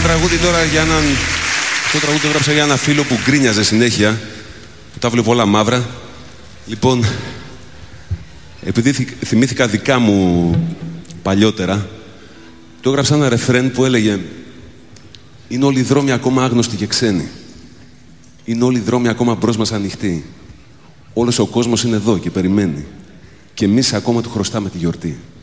τραγούδι τώρα για έναν... Αυτό τραγούδι το έγραψα για ένα φίλο που γκρίνιαζε συνέχεια, που τα βλέπει όλα μαύρα. Λοιπόν, επειδή θυμήθηκα δικά μου παλιότερα, του έγραψα ένα ρεφρέν που έλεγε: είναι όλοι οι δρόμοι ακόμα άγνωστοι και ξένοι. Είναι όλοι οι δρόμοι ακόμα μπρος μας ανοιχτοί. Όλος ο κόσμος είναι εδώ και περιμένει. Και εμείς ακόμα του χρωστάμε τη γιορτή.